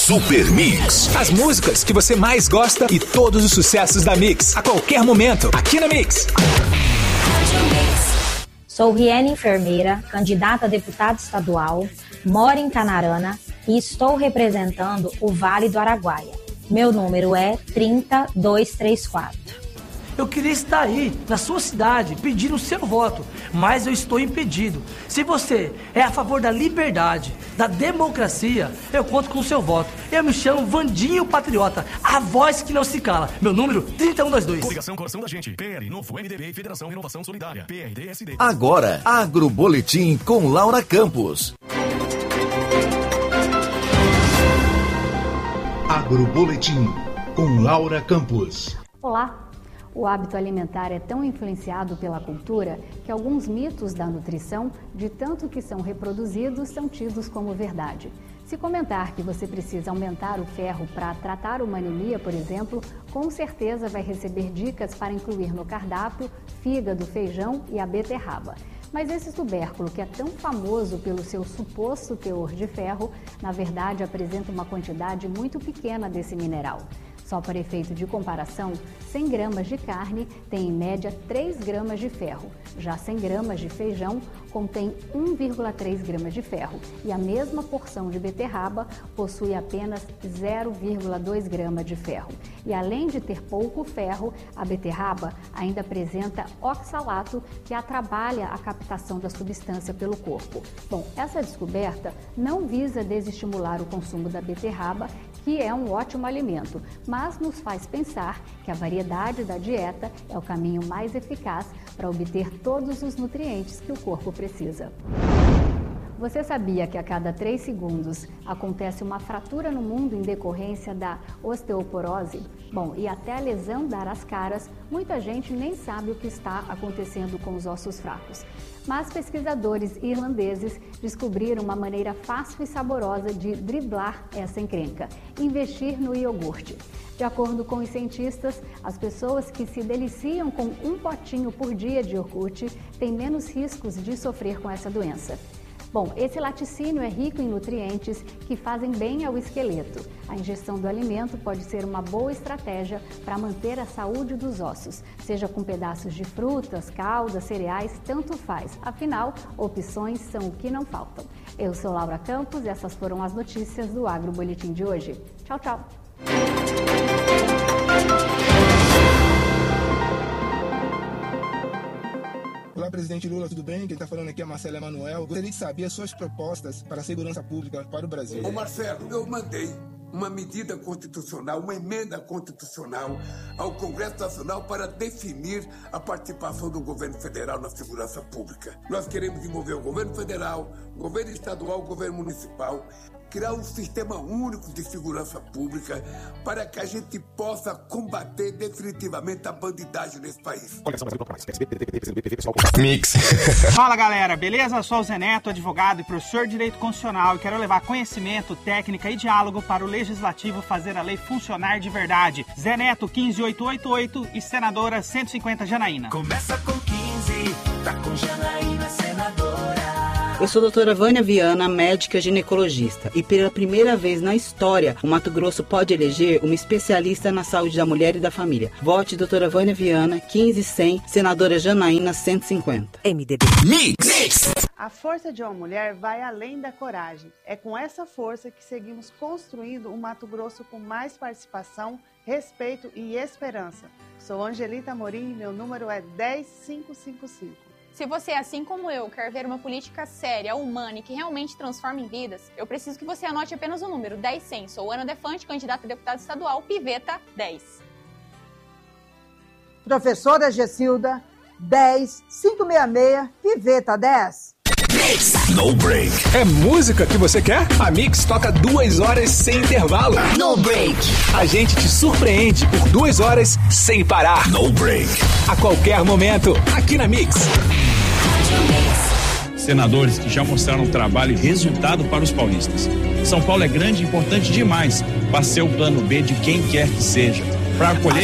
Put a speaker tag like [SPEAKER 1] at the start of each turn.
[SPEAKER 1] Super Mix.
[SPEAKER 2] As músicas que você mais gosta e todos os sucessos da Mix. A qualquer momento, aqui na Mix.
[SPEAKER 3] Sou Riene Enfermeira, candidata a deputada estadual, moro em Canarana e estou representando o Vale do Araguaia. Meu número é 30234.
[SPEAKER 4] Eu queria estar aí, na sua cidade, pedindo o seu voto, mas eu estou impedido. Se você é a favor da liberdade, da democracia, eu conto com o seu voto. Eu me chamo Vandinho Patriota, a voz que não se cala. Meu número, 3122.
[SPEAKER 5] Coligação Coração da Gente, PL, Novo MDB e Federação Renovação Solidária, PRDSD.
[SPEAKER 1] Agora, Agroboletim com Laura Campos.
[SPEAKER 6] Agroboletim com Laura Campos.
[SPEAKER 7] Olá! O hábito alimentar é tão influenciado pela cultura que alguns mitos da nutrição, de tanto que são reproduzidos, são tidos como verdade. Se comentar que você precisa aumentar o ferro para tratar uma anemia, por exemplo, com certeza vai receber dicas para incluir no cardápio fígado, feijão e a beterraba. Mas esse tubérculo, que é tão famoso pelo seu suposto teor de ferro, na verdade apresenta uma quantidade muito pequena desse mineral. Só para efeito de comparação, 100 gramas de carne tem em média 3 gramas de ferro. Já 100 gramas de feijão contém 1,3 gramas de ferro e a mesma porção de beterraba possui apenas 0,2 gramas de ferro. E além de ter pouco ferro, a beterraba ainda apresenta oxalato que atrapalha a captação da substância pelo corpo. Bom, essa descoberta não visa desestimular o consumo da beterraba, que é um ótimo alimento, mas nos faz pensar que a variedade da dieta é o caminho mais eficaz para obter todos os nutrientes que o corpo precisa. Você sabia que a cada 3 segundos acontece uma fratura no mundo em decorrência da osteoporose? Bom, e até a lesão dar as caras, muita gente nem sabe o que está acontecendo com os ossos fracos. Mas pesquisadores irlandeses descobriram uma maneira fácil e saborosa de driblar essa encrenca: investir no iogurte. De acordo com os cientistas, as pessoas que se deliciam com um potinho por dia de iogurte têm menos riscos de sofrer com essa doença. Bom, esse laticínio é rico em nutrientes que fazem bem ao esqueleto. A ingestão do alimento pode ser uma boa estratégia para manter a saúde dos ossos, seja com pedaços de frutas, caldas, cereais, tanto faz. Afinal, opções são o que não faltam. Eu sou Laura Campos e essas foram as notícias do Agroboletim de hoje. Tchau, tchau!
[SPEAKER 8] Olá, presidente Lula, tudo bem? Quem está falando aqui é Marcelo Emanuel. Gostaria de saber as suas propostas para a segurança pública para o Brasil.
[SPEAKER 9] Ô Marcelo, eu mandei uma medida constitucional, uma emenda constitucional ao Congresso Nacional para definir a participação do governo federal na segurança pública. Nós queremos envolver o governo federal, o governo estadual, o governo municipal, criar um sistema único de segurança pública para que a gente possa combater definitivamente a bandidagem nesse país.
[SPEAKER 1] Mix.
[SPEAKER 10] Fala galera, beleza? Eu sou o Zé Neto, advogado e professor de Direito Constitucional, e quero levar conhecimento, técnica e diálogo para o Legislativo fazer a lei funcionar de verdade. Zé Neto 15888 e senadora 150 Janaína.
[SPEAKER 11] Começa com 15, tá com Janaína, senadora.
[SPEAKER 12] Eu sou a doutora Vânia Viana, médica ginecologista, e pela primeira vez na história, o Mato Grosso pode eleger uma especialista na saúde da mulher e da família. Vote doutora Vânia Viana, 15100, senadora Janaína, 150.
[SPEAKER 1] MDB. Mix.
[SPEAKER 13] A força de uma mulher vai além da coragem. É com essa força que seguimos construindo um Mato Grosso com mais participação, respeito e esperança. Sou Angelita Amorim e meu número é 10555.
[SPEAKER 14] Se você, assim como eu, quer ver uma política séria, humana e que realmente transforme em vidas, eu preciso que você anote apenas o número 10100. Sou Ana Defante, candidata a deputada estadual, Piveta 10.
[SPEAKER 15] Professora Gessilda, 10566, Piveta 10.
[SPEAKER 1] No break.
[SPEAKER 2] É música que você quer? A Mix toca 2 horas sem intervalo.
[SPEAKER 1] No break.
[SPEAKER 2] A gente te surpreende por 2 horas sem parar.
[SPEAKER 1] No break.
[SPEAKER 2] A qualquer momento, aqui na Mix.
[SPEAKER 16] Senadores que já mostraram trabalho e resultado para os paulistas. São Paulo é grande e importante demais para ser o plano B de quem quer que seja. Para acolher